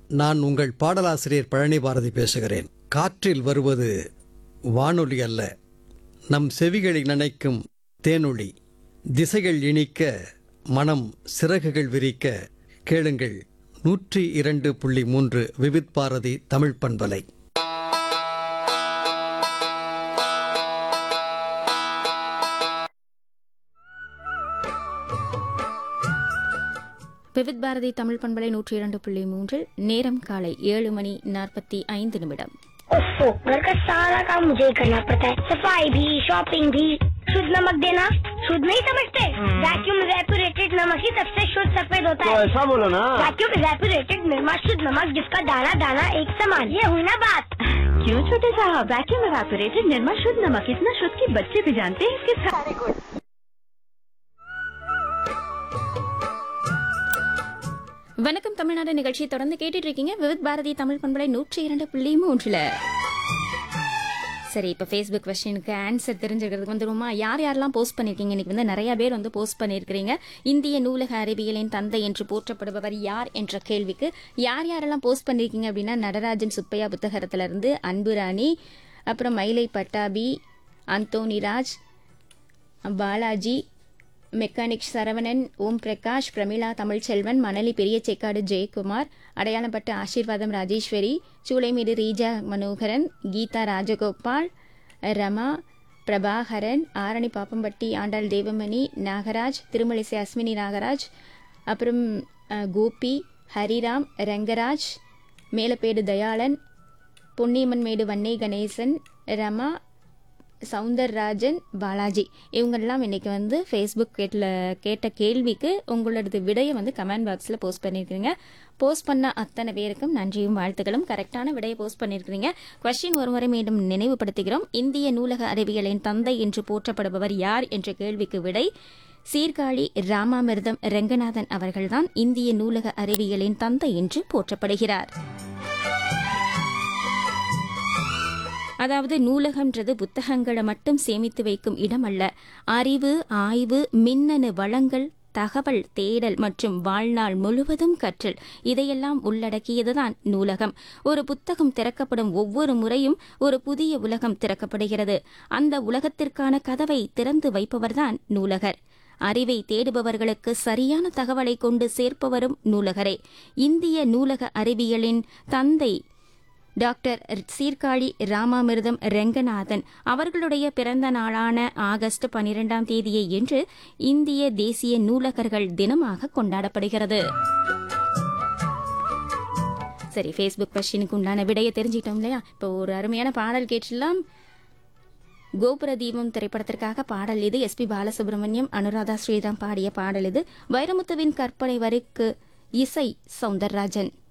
நான் உங்கள் பாடலாசிரியர் பழனி பாரதி பேசுகிறேன். காற்றில் வருவது வானொலி அல்ல, நம் செவிகளை நினைக்கும் தேனொளி. திசைகள் இனிக்க, மனம் சிறகுகள் விரிக்க, கேளுங்கள் 102.3 விவித் பாரதி தமிழ் பண்பலை. விவித் பாரதி தமிழ் பண்பலை 102.3 நேரம் காலை 7:45. ओफो, घर का सारा काम मुझे ही करना पड़ता है. सफाई भी, शॉपिंग भी. शुद्ध नमक देना शुद्ध नहीं समझते. वैक्यूम इवेपोरेटेड नमक ही सबसे शुद्ध सफेद होता है. तो ऐसा बोलो ना. वैक्यूम इवेपोरेटेड निर्मा शुद्ध नमक, जिसका दाना दाना एक समान. ये हुई ना बात. क्यों छोटे साहब, वैक्यूम इवेपोरेटेड निर्मा शुद्ध नमक इतना शुद्ध कि बच्चे भी जानते हैं इसके सारे गुण. வணக்கம் தமிழ்நாடு நிகழ்ச்சியை தொடர்ந்து கேட்டுட்டு இருக்கீங்க விவித் பாரதி தமிழ் பண்பலை 102.3. சரி, இப்போ ஃபேஸ்புக் கொஸ்டினுக்கு ஆன்சர் தெரிஞ்சுக்கிறதுக்கு வந்துருமா? யார் யாரெல்லாம் போஸ்ட் பண்ணியிருக்கீங்க? இன்னைக்கு வந்து நிறைய பேர் வந்து போஸ்ட் பண்ணியிருக்கிறீங்க. இந்திய நூலக அறிவியலின் தந்தை என்று போற்றப்படுபவர் யார் என்ற கேள்விக்கு யார் யாரெல்லாம் போஸ்ட் பண்ணியிருக்கீங்க அப்படின்னா, நடராஜன் சுப்பையா புத்தகத்திலிருந்து அன்புராணி, அப்புறம் மயிலை பட்டாபி, அந்தோனிராஜ், பாலாஜி, மெக்கானிக் சரவணன், ஓம் பிரகாஷ், பிரமிளா தமிழ்ச்செல்வன், மணலி பெரிய சேக்காடு ஜெயக்குமார், அடையாளப்பட்ட ஆசீர்வாதம் ராஜேஸ்வரி, சூளைமீடு ரீஜா மனோகரன், கீதா ராஜகோபால், ரமா பிரபாகரன், ஆரணி பாப்பம்பட்டி ஆண்டாள் தேவமணி, நாகராஜ், திருமலிசை அஸ்வினி நாகராஜ், அப்புறம் கோபி, ஹரிராம், ரங்கராஜ், மேலப்பேடு தயாளன், பொன்னியம்மன்மேடு வன்னை கணேசன், ரமா, சவுந்தரராஜன், பாலாஜி, இவங்கெல்லாம் இன்னைக்கு வந்து ஃபேஸ்புக் கேட்ட கேள்விக்கு உங்களோட விடையை வந்து கமெண்ட் பாக்ஸில் போஸ்ட் பண்ணியிருக்கிறீங்க. போஸ்ட் பண்ண அத்தனை பேருக்கும் நன்றியும் வாழ்த்துக்களும். கரெக்டான விடையை போஸ்ட் பண்ணியிருக்கிறீங்க. கொஸ்டின் ஒருமுறை மீண்டும் நினைவுபடுத்துகிறோம். இந்திய நூலக அறிவியலின் தந்தை என்று போற்றப்படுபவர் யார் என்ற கேள்விக்கு விடை சீர்காழி ராமாமிர்தம் ரெங்கநாதன் அவர்கள்தான் இந்திய நூலக அறிவியலின் தந்தை என்று போற்றப்படுகிறார். அதாவது நூலகம்ன்றது புத்தகங்களை மட்டும் சேமித்து வைக்கும் இடம் அல்ல, அறிவு, ஆய்வு, மின்னணு வளங்கள், தகவல் தேடல் மற்றும் வாழ்நாள் முழுவதும் கற்றல், இதையெல்லாம் உள்ளடக்கியதுதான் நூலகம். ஒரு புத்தகம் திறக்கப்படும் ஒவ்வொரு முறையும் ஒரு புதிய உலகம் திறக்கப்படுகிறது. அந்த உலகத்திற்கான கதவை திறந்து வைப்பவர்தான் நூலகர். அறிவை தேடுபவர்களுக்கு சரியான தகவலை கொண்டு சேர்ப்பவரும் நூலகரே. இந்திய நூலக அறிவியலின் தந்தை டாக்டர் சீர்காழி ராமாமிர்தம் ரெங்கநாதன் அவர்களுடைய பிறந்த நாளான ஆகஸ்ட் 12ஆம் தேதியை இன்று இந்திய தேசிய நூலகர்கள் தினமாக கொண்டாடப்படுகிறது. சரி, ஃபேஸ்புக் கொஸ்டினுக்கு உண்டான விடையை தெரிஞ்சுக்கிட்டோம் இல்லையா? இப்போ ஒரு அருமையான பாடல் கேட்டுலாம். கோபுர தீபம் திரைப்படத்திற்காக பாடல் இது. எஸ்பி பாலசுப்ரமணியம், அனுராதா ஸ்ரீராம் பாடிய பாடல் இது. வைரமுத்துவின் கற்பனை வரிக்கு இசை சவுந்தரராஜன்.